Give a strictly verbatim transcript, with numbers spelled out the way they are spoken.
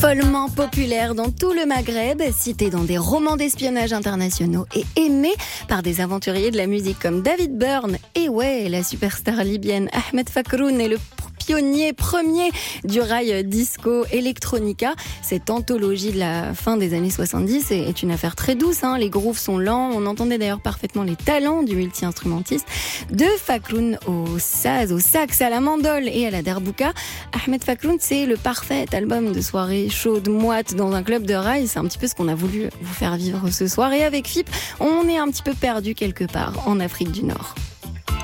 Follement populaire dans tout le Maghreb, cité dans des romans d'espionnage internationaux et aimé par des aventuriers de la musique comme David Byrne et ouais, la superstar libyenne Ahmed Fakroun est le pionnier premier du rail disco electronica. Cette anthologie de la fin des années soixante-dix est une affaire très douce, hein. Les grooves sont lents, on entendait d'ailleurs parfaitement les talents du multi-instrumentiste. De Fakroun au saz, au sax, à la mandole et à la derbouka, Ahmed Fakroun, c'est le parfait album de soirée chaude, moite dans un club de rail. C'est un petit peu ce qu'on a voulu vous faire vivre ce soir. Et avec F I P, on est un petit peu perdu quelque part en Afrique du Nord.